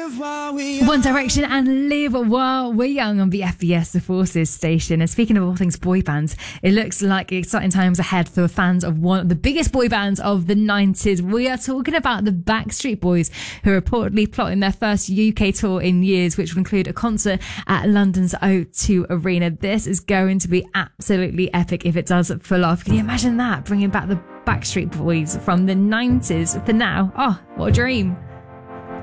One Direction and Live While We're Young on the FBS The Forces station. And speaking of all things boy bands, it looks like exciting times ahead for fans of one of the biggest boy bands of the 90s. We are talking about the Backstreet Boys, who are reportedly plotting their first UK tour in years, which will include a concert at London's O2 Arena. This is going to be absolutely epic if it does pull off. Can you imagine that? Bringing back the Backstreet Boys from the 90s for now. Oh, what a dream.